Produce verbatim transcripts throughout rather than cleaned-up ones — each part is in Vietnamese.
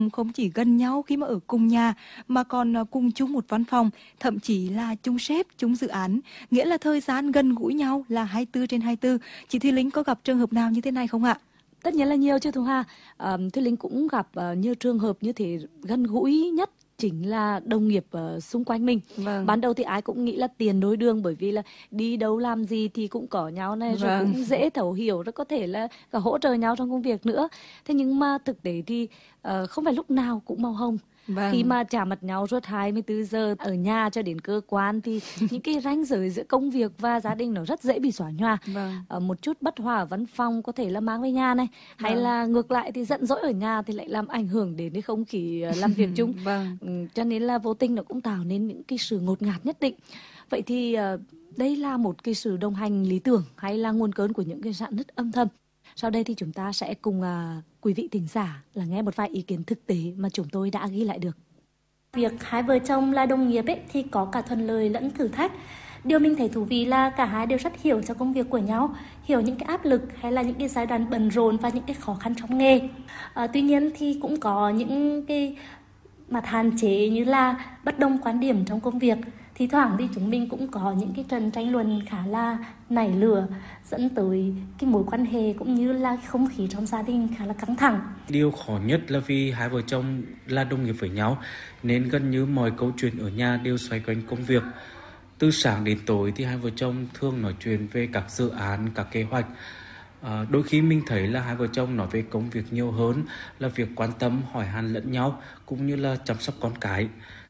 Không chỉ gần nhau khi mà ở cùng nhà mà còn à, cùng chung một văn phòng, thậm chí là chung sếp, chung dự án, nghĩa là thời gian gần gũi nhau là hai mươi tư trên hai mươi tư. Chị Thùy Linh có gặp trường hợp nào như thế này không ạ? Tất nhiên là nhiều chứ Thu Hà. À, Thùy Linh cũng gặp uh, nhiều trường hợp như thế, gần gũi nhất chính là đồng nghiệp uh, xung quanh mình. Vâng. Ban đầu thì ai cũng nghĩ là tiền đối đương, bởi vì là đi đâu làm gì thì cũng có nhau này, rồi Vâng. cũng dễ thấu hiểu, rồi có thể là cả hỗ trợ nhau trong công việc nữa. Thế nhưng mà thực tế thì uh, không phải lúc nào cũng màu hồng. Vâng. Khi mà chạm mặt nhau suốt hai mươi tư giờ ở nhà cho đến cơ quan thì những cái ranh giới giữa công việc và gia đình nó rất dễ bị xóa nhòa. Vâng. Ờ, một chút bất hòa ở văn phòng có thể là mang về nhà này, hay Vâng. là ngược lại thì giận dỗi ở nhà thì lại làm ảnh hưởng đến cái không khí ờ, làm việc chung. Vâng. Ừ, cho nên là vô tình nó cũng tạo nên những cái sự ngột ngạt nhất định. Vậy thì ờ, đây là một cái sự đồng hành lý tưởng hay là nguồn cơn của những cái rạn nứt âm thầm? Sau đây thì chúng ta sẽ cùng uh, quý vị thính giả là nghe một vài ý kiến thực tế mà chúng tôi đã ghi lại được. Việc hai vợ chồng là đồng nghiệp ấy thì có cả thuận lợi lẫn thử thách. Điều mình thấy thú vị là cả hai đều rất hiểu cho công việc của nhau, hiểu những cái áp lực hay là những cái giai đoạn bận rộn và những cái khó khăn trong nghề. À, tuy nhiên thì cũng có những cái mặt hạn chế như là bất đồng quan điểm trong công việc. Thì thoảng thì chúng mình cũng có những cái trận tranh luận khá là nảy lửa, dẫn tới cái mối quan hệ cũng như là không khí trong gia đình khá là căng thẳng. Điều khó nhất là vì hai vợ chồng là đồng nghiệp với nhau nên gần như mọi câu chuyện ở nhà đều xoay quanh công việc. Từ sáng đến tối thì hai vợ chồng thường nói chuyện về các dự án, các kế hoạch. À, đôi khi mình thấy là hai vợ chồng nói về công việc nhiều hơn là việc quan tâm, hỏi han lẫn nhau cũng như là chăm sóc con cái.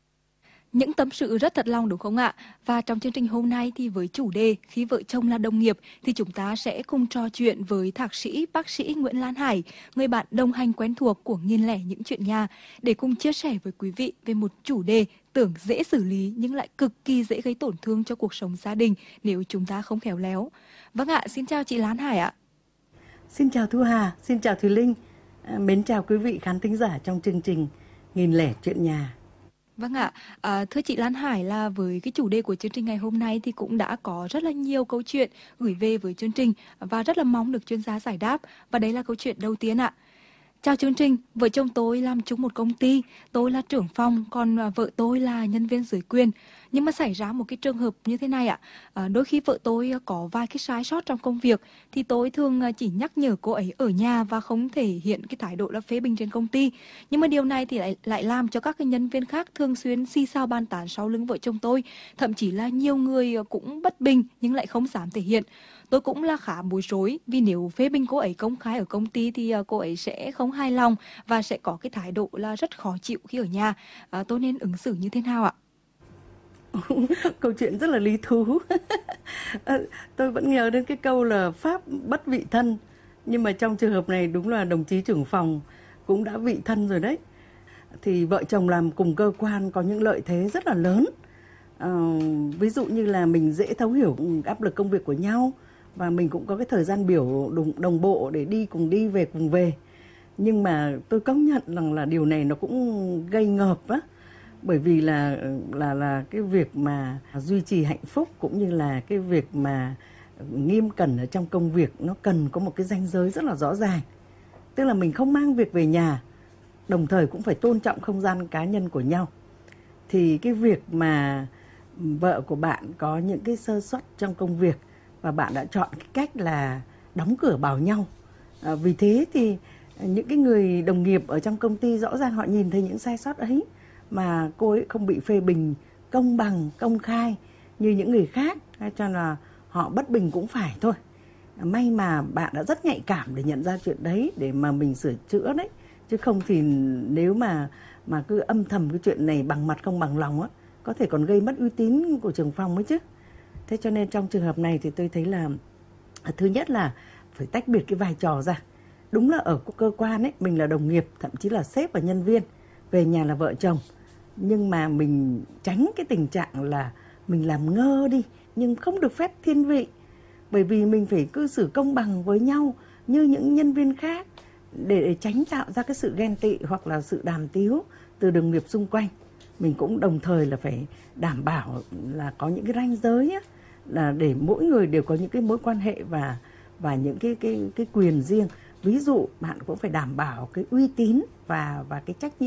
Những tâm sự rất thật lòng đúng không ạ? Và trong chương trình hôm nay thì với chủ đề khi vợ chồng là đồng nghiệp thì chúng ta sẽ cùng trò chuyện với thạc sĩ bác sĩ Nguyễn Lan Hải, người bạn đồng hành quen thuộc của Nghìn lẻ những chuyện nhà, để cùng chia sẻ với quý vị về một chủ đề tưởng dễ xử lý nhưng lại cực kỳ dễ gây tổn thương cho cuộc sống gia đình nếu chúng ta không khéo léo. Vâng ạ, xin chào chị Lan Hải ạ. Xin chào Thu Hà, xin chào Thùy Linh, à, mến chào quý vị khán thính giả trong chương trình Nghìn lẻ chuyện nhà. Vâng ạ, à, thưa chị Lan Hải, là với cái chủ đề của chương trình ngày hôm nay thì cũng đã có rất là nhiều câu chuyện gửi về với chương trình và rất là mong được chuyên gia giải đáp. Và đấy là câu chuyện đầu tiên ạ. Chào chương trình, vợ chồng tôi làm chung một công ty, tôi là trưởng phòng, còn vợ tôi là nhân viên dưới quyền. Nhưng mà xảy ra một cái trường hợp như thế này ạ, à, đôi khi vợ tôi có vài cái sai sót trong công việc thì tôi thường chỉ nhắc nhở cô ấy ở nhà và không thể hiện cái thái độ là phê bình trên công ty. Nhưng mà điều này thì lại, lại làm cho các cái nhân viên khác thường xuyên xì xào bàn tán sau lưng vợ chồng tôi. Thậm chí là nhiều người cũng bất bình nhưng lại không dám thể hiện. Tôi cũng là khá bối rối vì nếu phê bình cô ấy công khai ở công ty thì cô ấy sẽ không hài lòng và sẽ có cái thái độ là rất khó chịu khi ở nhà. À, tôi nên ứng xử như thế nào ạ? Câu chuyện rất là lý thú. Tôi vẫn nhớ đến cái câu là pháp bất vị thân. Nhưng mà trong trường hợp này đúng là đồng chí trưởng phòng cũng đã vị thân rồi đấy. Thì vợ chồng làm cùng cơ quan có những lợi thế rất là lớn. À, ví dụ như là mình dễ thấu hiểu áp lực công việc của nhau và mình cũng có cái thời gian biểu đồng, đồng bộ để đi cùng đi về cùng về. Nhưng mà tôi công nhận rằng là điều này nó cũng gây ngợp á. Bởi vì là là là cái việc mà duy trì hạnh phúc cũng như là cái việc mà nghiêm cẩn ở trong công việc nó cần có một cái ranh giới rất là rõ ràng. Tức là mình không mang việc về nhà, đồng thời cũng phải tôn trọng không gian cá nhân của nhau. Thì cái việc mà vợ của bạn có những cái sơ suất trong công việc và bạn đã chọn cái cách là đóng cửa bảo nhau. À, vì thế thì những cái người đồng nghiệp ở trong công ty rõ ràng họ nhìn thấy những sai sót ấy mà cô ấy không bị phê bình công bằng, công khai như những người khác, cho là họ bất bình cũng phải thôi. May mà bạn đã rất nhạy cảm để nhận ra chuyện đấy để mà mình sửa chữa đấy. Chứ không thì nếu mà mà cứ âm thầm cái chuyện này bằng mặt không bằng lòng á, có thể còn gây mất uy tín của trưởng phòng ấy chứ. Thế cho nên trong trường hợp này thì tôi thấy là thứ nhất là phải tách biệt cái vai trò ra. Đúng là ở cơ quan ấy, mình là đồng nghiệp, thậm chí là sếp và nhân viên, về nhà là vợ chồng. Nhưng mà mình tránh cái tình trạng là mình làm ngơ đi, nhưng không được phép thiên vị. Bởi vì mình phải cư xử công bằng với nhau như những nhân viên khác để tránh tạo ra cái sự ghen tị hoặc là sự đàm tiếu từ đồng nghiệp xung quanh. Mình cũng đồng thời là phải đảm bảo là có những cái ranh giới á, là để mỗi người đều có những cái mối quan hệ và và những cái cái cái quyền riêng. Ví dụ bạn cũng phải đảm bảo cái uy tín và và cái trách nhiệm